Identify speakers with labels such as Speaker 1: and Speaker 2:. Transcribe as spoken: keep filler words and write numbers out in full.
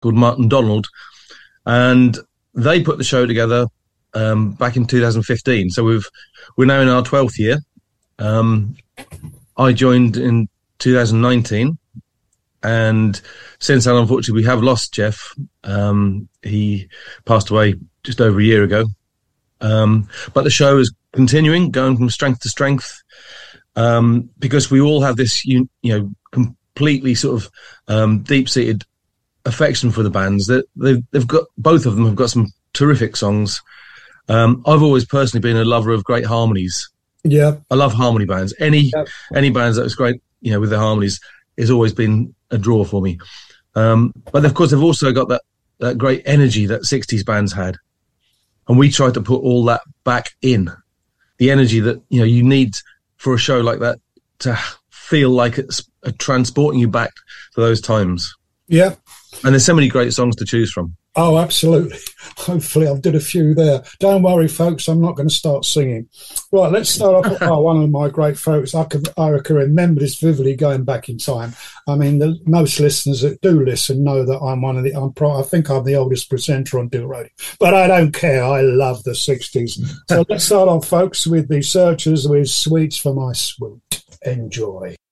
Speaker 1: called Martin Donald, and they put the show together um, back in two thousand fifteen. So we've we're now in our twelfth year. Um, I joined in two thousand nineteen, and since then, unfortunately, we have lost Jeff. Um, he passed away just over a year ago. Um, but the show is continuing, going from strength to strength, um, because we all have this, you, you know, completely sort of um, deep-seated affection for the bands. That they've, they've got, both of them have got some terrific songs. Um, I've always personally been a lover of great harmonies.
Speaker 2: Yeah,
Speaker 1: I love harmony bands. Any
Speaker 2: yeah.
Speaker 1: any bands that was great, you know, with their harmonies, has always been a draw for me. Um, but of course, they've also got that that great energy that sixties bands had. And we tried to put all that back in, the energy that, you know, you need for a show like that to feel like it's uh, transporting you back to those times.
Speaker 2: Yeah.
Speaker 1: And there's so many great songs to choose from.
Speaker 2: Oh, absolutely. Hopefully I've did a few there. Don't worry, folks, I'm not going to start singing. Right, let's start off with oh, one of my great photos. I can, I can remember this vividly going back in time. I mean, the, most listeners that do listen know that I'm one of the, I'm pro, I think I'm the oldest presenter on Deal Radio. But I don't care. I love the sixties. So let's start off, folks, with the Searchers with Sweets for My Sweet. Enjoy.